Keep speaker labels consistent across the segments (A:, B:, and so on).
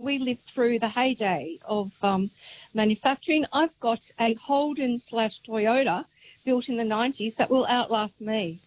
A: we lived through the heyday of manufacturing. I've got a Holden/Toyota built in the 90s that will outlast me.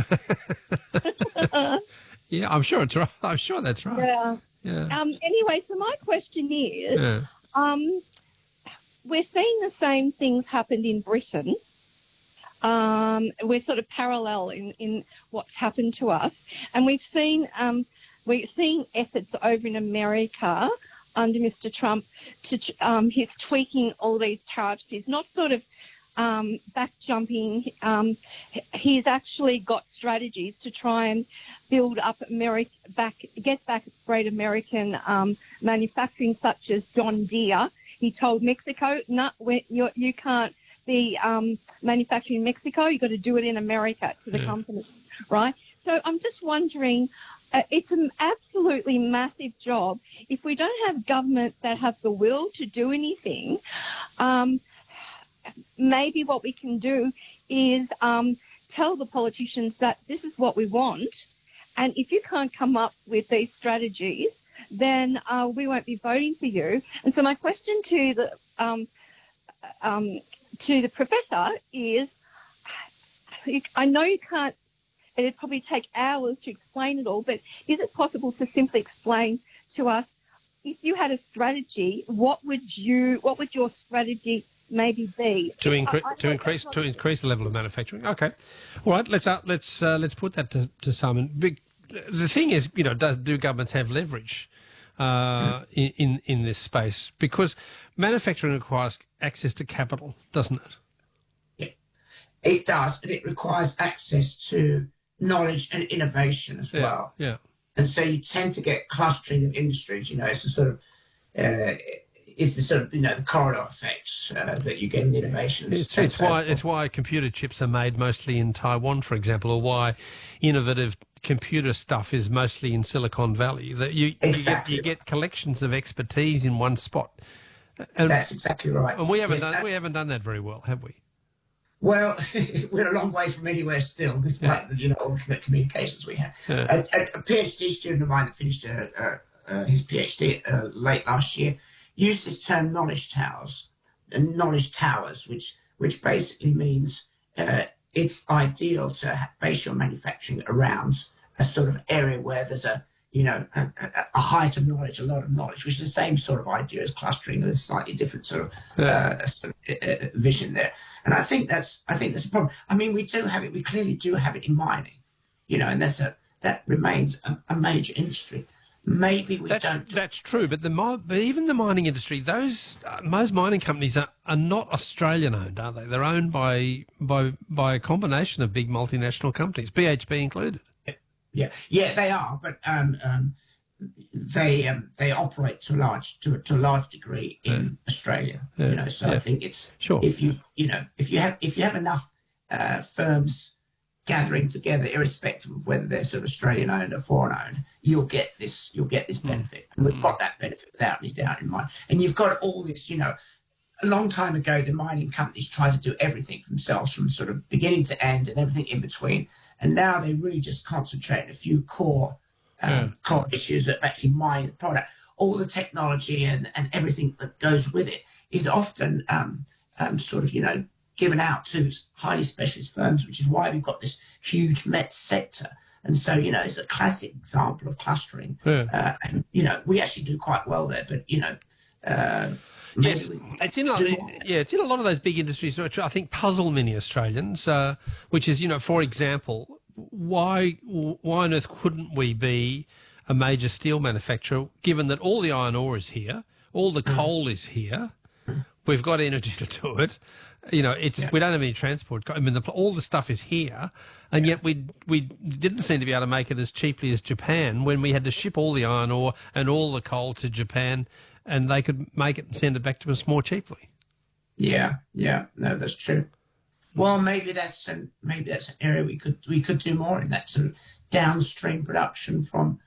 B: Yeah, I'm sure it's right. I'm sure that's right.
A: Yeah.
B: Yeah.
A: Anyway, so my question is,
B: Yeah.
A: we're seeing the same things happen in Britain. We're sort of parallel in what's happened to us, and we're seeing efforts over in America under Mr. Trump to he's tweaking all these tariffs. He's not sort of back jumping. He's actually got strategies to try and build up get back great American manufacturing, such as John Deere. He told Mexico, no, you can't be manufacturing in Mexico. You've got to do it in America to the company, right? So I'm just wondering, it's an absolutely massive job. If we don't have government that have the will to do anything, maybe what we can do is tell the politicians that this is what we want, and if you can't come up with these strategies, then we won't be voting for you. And so my question to the professor is, I know you can't, it'd probably take hours to explain it all, but is it possible to simply explain to us, if you had a strategy, what would your strategy maybe be
B: to increase the level of manufacturing? Okay, all right. Let's put that to Simon. The thing is, do governments have leverage in this space? Because manufacturing requires access to capital, doesn't it?
C: Yeah, it does, and it requires access to knowledge and innovation as well. Yeah. And so you tend to get clustering of industries. It's the sort of the corridor effects that you get in innovation.
B: It's why computer chips are made mostly in Taiwan, for example, or why innovative computer stuff is mostly in Silicon Valley. That you get collections of expertise in one spot. And
C: that's exactly right.
B: And we haven't done that very well, have we?
C: Well, we're a long way from anywhere still, despite all the communications we have. Yeah. A PhD student of mine that finished his PhD late last year used this term knowledge towers, which basically means it's ideal to base your manufacturing around a sort of area where there's a height of knowledge, a lot of knowledge, which is the same sort of idea as clustering. There's a slightly different sort of vision there. And I think that's a problem. I mean, we clearly do have it in mining, and that remains a major industry. Maybe we don't.
B: That's true, but even the mining industry, most mining companies are not Australian owned, are they? They're owned by a combination of big multinational companies, BHP included.
C: Yeah, they are, but they operate to a large degree in Australia. So I think it's sure. If you have enough firms gathering together, irrespective of whether they're sort of Australian owned or foreign owned, you'll get this benefit, and we've got that benefit without any doubt in mind. And you've got all this, a long time ago, the mining companies tried to do everything for themselves from sort of beginning to end and everything in between. And now they really just concentrate on a few core issues that actually mine the product. All the technology and everything that goes with it is often given out to highly specialist firms, which is why we've got this huge met sector. And so, it's a classic example of clustering. Yeah. And, we actually do quite well there, but,
B: yes, it's in a lot of those big industries which I think puzzle many Australians, which is, for example, why on earth couldn't we be a major steel manufacturer, given that all the iron ore is here, all the coal is here, we've got energy to do it. We don't have any transport. I mean, all the stuff is here, and yet we didn't seem to be able to make it as cheaply as Japan when we had to ship all the iron ore and all the coal to Japan, and they could make it and send it back to us more cheaply.
C: Yeah, no, that's true. Well, maybe that's an area we could do more in, that sort of downstream production from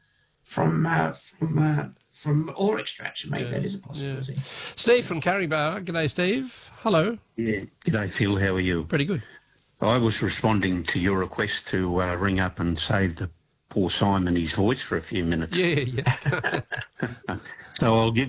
C: ore extraction. Maybe that is a possibility.
B: Yeah. Steve from Carriebar. G'day, Steve. Hello.
D: Yeah. G'day, Phil. How are you?
B: Pretty good.
D: I was responding to your request to ring up and save the poor Simon his voice for a few minutes.
B: Yeah.
D: So I'll give